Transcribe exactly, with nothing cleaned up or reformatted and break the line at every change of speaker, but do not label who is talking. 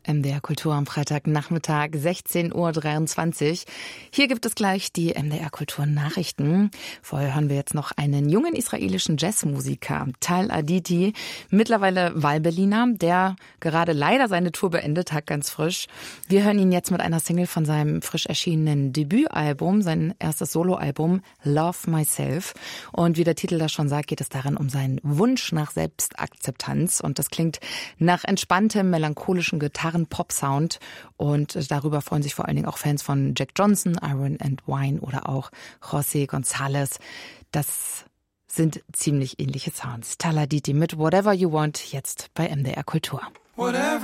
M D R Kultur am Freitagnachmittag, sechzehn Uhr dreiundzwanzig. Hier gibt es gleich die M D R Kultur Nachrichten. Vorher hören wir jetzt noch einen jungen israelischen Jazzmusiker, Tal Aditi, mittlerweile Wahlberliner, der gerade leider seine Tour beendet hat, ganz frisch. Wir hören ihn jetzt mit einer Single von seinem frisch erschienenen Debütalbum, sein erstes Soloalbum Love Myself. Und wie der Titel das schon sagt, geht es darin um seinen Wunsch nach Selbstakzeptanz. Und das klingt nach entspanntem, melancholischen Gitarren Pop-Sound und darüber freuen sich vor allen Dingen auch Fans von Jack Johnson, Iron and Wine oder auch José González. Das sind ziemlich ähnliche Sounds. Tal Aditi mit Whatever You Want, jetzt bei M D R Kultur.
Whatever